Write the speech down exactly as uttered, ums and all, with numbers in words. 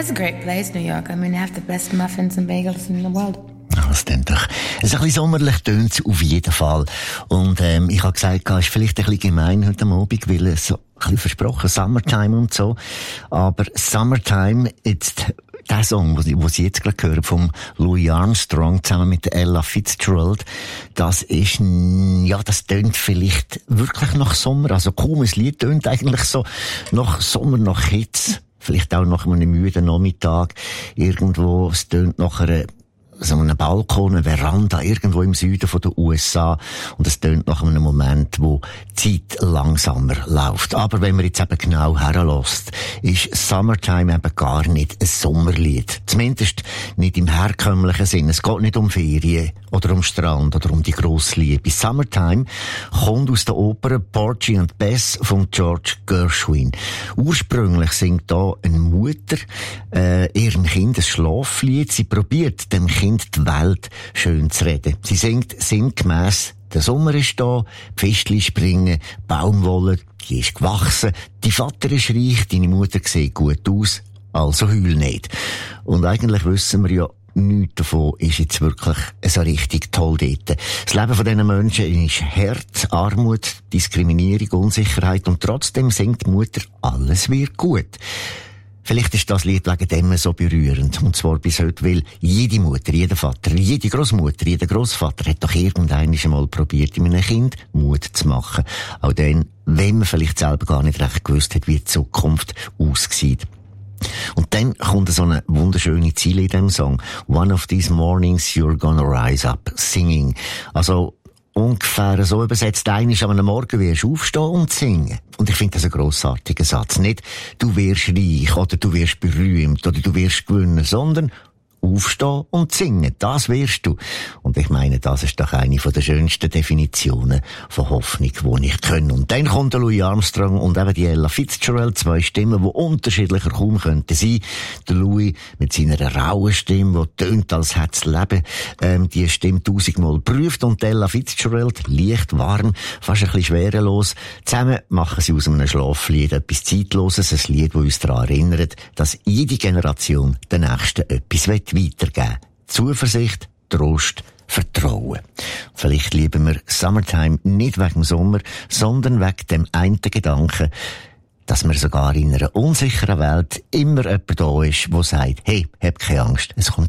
it's a great place, New York. I mean, they have the best muffins and bagels in the world. Das tönt doch. Ein bisschen sommerlich tönt es auf jeden Fall. Und ähm, ich habe gesagt, es ist vielleicht ein bisschen gemein heute Abend, weil es so ein bisschen versprochen, Summertime und so. Aber Summertime, jetzt der Song, den Sie jetzt gerade hören, vom Louis Armstrong zusammen mit der Ella Fitzgerald, das ist, ja, das tönt vielleicht wirklich nach Sommer. Also kaum ein Lied tönt eigentlich so nach Sommer, nach Hitze. Vielleicht auch nach einem müden Nachmittag. Irgendwo, es tönt nach einer so einem Balkon, eine Veranda, irgendwo im Süden von der U S A. Und es tönt nach einem Moment, wo die Zeit langsamer läuft. Aber wenn man jetzt eben genau herlässt, ist Summertime eben gar nicht ein Sommerlied. Zumindest nicht im herkömmlichen Sinn. Es geht nicht um Ferien oder um Strand oder um die grosse Liebe. Summertime kommt aus der Oper Porgy and Bess von George Gershwin. Ursprünglich singt da eine Mutter äh, ihrem Kind ein Schlaflied. Sie probiert dem Kind die Welt schön zu reden. Sie singt sinngemäss: der Sommer ist da, die Fischli springen, Baumwolle, die ist gewachsen, dein Vater ist reich, deine Mutter sieht gut aus, also heul nicht. Und eigentlich wissen wir ja, nichts davon ist jetzt wirklich so richtig toll dort. Das Leben von diesen Menschen ist hart, Armut, Diskriminierung, Unsicherheit, und trotzdem singt die Mutter, alles wird gut. Vielleicht ist das Lied wegen dem so berührend. Und zwar bis heute, weil jede Mutter, jeder Vater, jede Großmutter, jeder Großvater hat doch irgendwann einmal probiert, in einem Kind Mut zu machen. Auch dann, wenn man vielleicht selber gar nicht recht gewusst hat, wie die Zukunft aussieht. Und dann kommt so eine wunderschöne Ziele in diesem Song. One of these mornings you're gonna rise up singing. Also ungefähr so übersetzt, eines an einem Morgen wirst du aufstehen und singen. Und ich finde das ein grossartiger Satz. Nicht, du wirst reich oder du wirst berühmt oder du wirst gewinnen, sondern aufstehen und singen. Das wirst du. Und ich meine, das ist doch eine von der schönsten Definitionen von Hoffnung, die ich kenne. Und dann kommt der Louis Armstrong und eben die Ella Fitzgerald, zwei Stimmen, die unterschiedlicher kaum könnten sein. Der Louis mit seiner rauen Stimme, die tönt, als hätte das Leben ähm, die Stimme tausendmal geprüft, und die Ella Fitzgerald, leicht, warm, fast ein bisschen schwerelos. Zusammen machen sie aus einem Schlaflied etwas Zeitloses, ein Lied, das uns daran erinnert, dass jede Generation der nächsten etwas weitergeben. Zuversicht, Trost, Vertrauen. Vielleicht lieben wir Summertime nicht wegen dem Sommer, sondern wegen dem einen Gedanken, dass man sogar in einer unsicheren Welt immer jemand da ist, der sagt, hey, hab keine Angst, es kommt